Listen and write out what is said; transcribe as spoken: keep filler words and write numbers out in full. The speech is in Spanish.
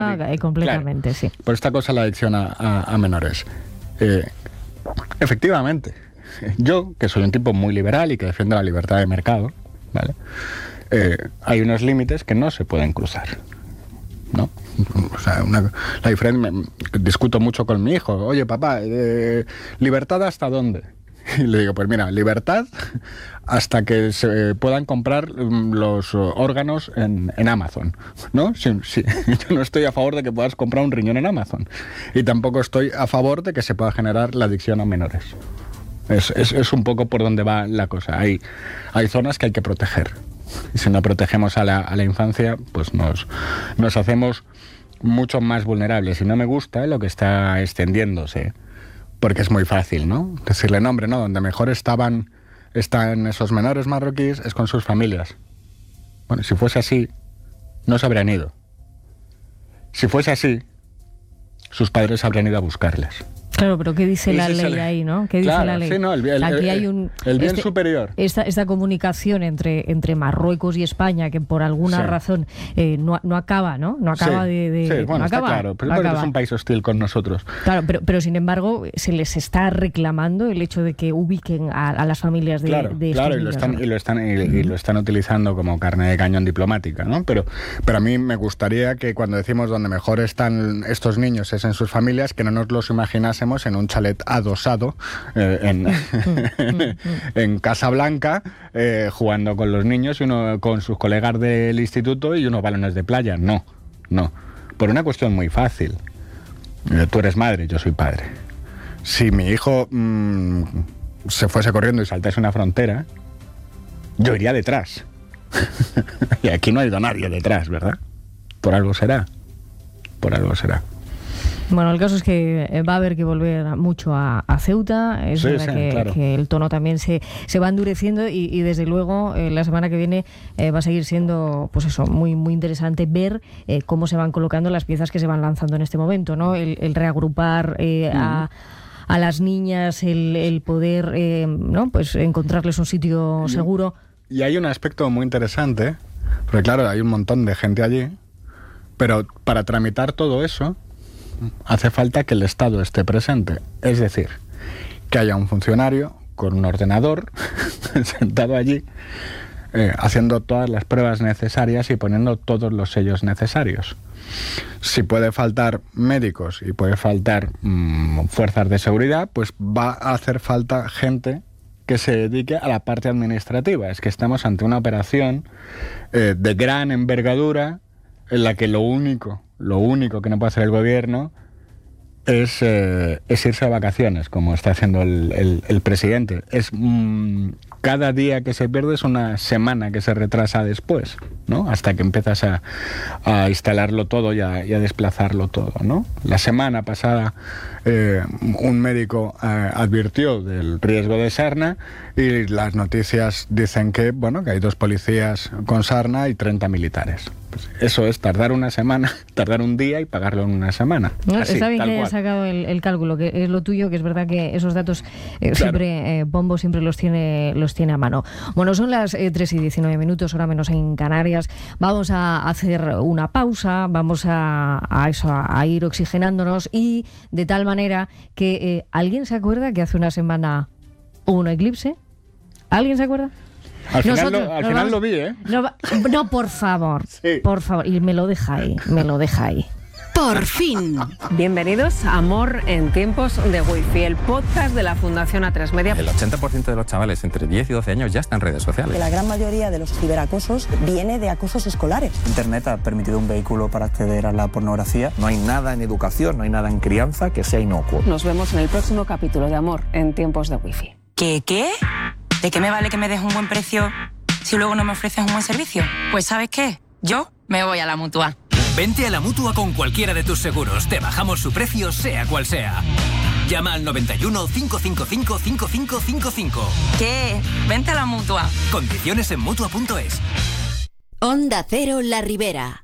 Ah, completamente, claro, sí. Por esta cosa la adicción a, a, a menores. Eh, efectivamente, yo, que soy un tipo muy liberal y que defiende la libertad de mercado, ¿vale? Eh, hay unos límites que no se pueden cruzar, ¿no? O sea, una, la diferencia, me, discuto mucho con mi hijo. Oye, papá, eh, ¿libertad hasta dónde? Y le digo, pues mira, libertad hasta que se puedan comprar los órganos en, en Amazon, ¿no? Sí, sí. Yo no estoy a favor de que puedas comprar un riñón en Amazon. Y tampoco estoy a favor de que se pueda generar la adicción a menores. Es, es, es un poco por donde va la cosa. Hay, hay zonas que hay que proteger. Y si no protegemos a la, a la infancia, pues nos, nos hacemos mucho más vulnerables. Y no me gusta lo que está extendiéndose, porque es muy fácil, ¿no? Decirle, no, hombre, no, donde mejor estaban, están esos menores marroquíes es con sus familias. Bueno, si fuese así, no se habrían ido. Si fuese así, sus padres habrían ido a buscarles. Claro, pero ¿qué dice la ley ahí, no? ¿Qué dice claro, la ley? Sí, no, el, el, Aquí hay un, el bien este, superior. Esta, esta comunicación entre, entre Marruecos y España, que por alguna sí. razón eh, no, no acaba, ¿no? No acaba sí. de, de... Sí, bueno, no está acaba, claro. Pero no es un país hostil con nosotros. Claro, pero, pero sin embargo, se les está reclamando el hecho de que ubiquen a, a las familias de, claro, de claro, estos y lo niños, están, ¿no? y lo están y, y lo están utilizando como carne de cañón diplomática, ¿no? Pero, pero a mí me gustaría que cuando decimos donde mejor están estos niños es en sus familias, que no nos los imaginásemos en un chalet adosado Eh, en, en Casablanca, eh, jugando con los niños y uno con sus colegas del instituto y unos balones de playa. No, no. Por una cuestión muy fácil. Eh, tú eres madre, yo soy padre. Si mi hijo mmm, se fuese corriendo y saltase una frontera, yo iría detrás. Y aquí no ha ido nadie detrás, ¿verdad? Por algo será. Por algo será. Bueno, el caso es que va a haber que volver mucho a, a Ceuta. Es sí, verdad sí, que, claro. que el tono también se, se va endureciendo y, y desde luego eh, la semana que viene eh, va a seguir siendo, pues eso, muy muy interesante ver eh, cómo se van colocando las piezas que se van lanzando en este momento, ¿no? El, el reagrupar eh, mm. a a las niñas, el, el poder, eh, ¿no? Pues encontrarles un sitio seguro. Y hay un aspecto muy interesante, porque claro, hay un montón de gente allí, pero para tramitar todo eso hace falta que el Estado esté presente. Es decir, que haya un funcionario con un ordenador sentado allí, eh, haciendo todas las pruebas necesarias y poniendo todos los sellos necesarios. Si puede faltar médicos y puede faltar mmm, fuerzas de seguridad, pues va a hacer falta gente que se dedique a la parte administrativa. Es que estamos ante una operación eh, de gran envergadura en la que lo único, lo único que no puede hacer el gobierno es, eh, es irse a vacaciones, como está haciendo el, el, el presidente. Es mmm, cada día que se pierde es una semana que se retrasa después, ¿no? Hasta que empiezas a, a instalarlo todo y a, y a desplazarlo todo, ¿no? La semana pasada eh, un médico eh, advirtió del riesgo de sarna y las noticias dicen que, bueno, que hay dos policías con sarna y treinta militares. Pues eso es tardar una semana, tardar un día y pagarlo en una semana. No, Así, está bien tal que cual. hayas sacado el, el cálculo, que es lo tuyo, que es verdad que esos datos eh, claro. siempre, eh, Pombo siempre los tiene, los tiene a mano. Bueno, son las eh, tres y diecinueve minutos, hora menos en Canarias. Vamos a hacer una pausa, vamos a, a eso, a ir oxigenándonos y de tal manera que eh, ¿alguien se acuerda que hace una semana hubo un eclipse? ¿Alguien se acuerda? Al final, Nosotros, lo, al final vamos, lo vi, ¿eh? No, no por favor, sí. por favor, y me lo deja ahí, me lo deja ahí. Por fin. Bienvenidos a Amor en tiempos de Wi-Fi, el podcast de la Fundación A tres Media. El ochenta por ciento de los chavales entre diez y doce años ya están en redes sociales. Que la gran mayoría de los ciberacosos viene de acosos escolares. Internet ha permitido un vehículo para acceder a la pornografía. No hay nada en educación, no hay nada en crianza que sea inocuo. Nos vemos en el próximo capítulo de Amor en tiempos de Wi-Fi. ¿Qué qué? ¿De qué me vale que me des un buen precio si luego no me ofreces un buen servicio? Pues ¿sabes qué? Yo me voy a la Mutua. Vente a la Mutua con cualquiera de tus seguros. Te bajamos su precio, sea cual sea. Llama al noventa y uno, cinco cinco cinco, cinco cinco cinco cinco. ¿Qué? Vente a la Mutua. Condiciones en Mutua punto es. Onda Cero La Ribera.